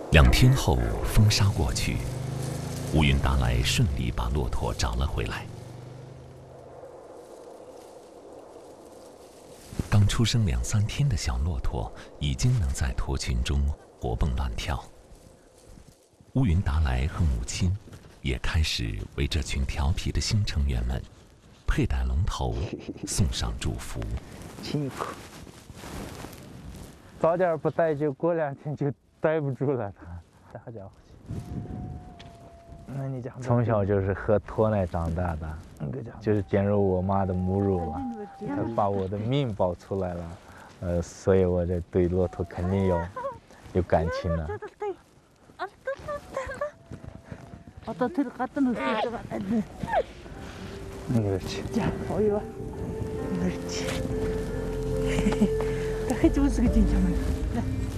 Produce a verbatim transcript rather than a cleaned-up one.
两天后，风沙过去，乌云达来顺利把骆驼找了回来。刚出生两三天的小骆驼已经能在驼群中活蹦乱跳。乌云达来和母亲也开始为这群调皮的新成员们佩戴龙头，送上祝福。 亲一口，早点不逮，就过两天就逮不住了。他，大家伙，那你讲，从小就是喝驼奶长大的，就是进入我妈的母乳了，他把我的命保出来了，呃，所以我这对骆驼肯定有有感情的。 Atatürk katını sütü var. 그렇지. 자, 어이 와. 그렇지. 다 해주고 쓰기 진짜 많아.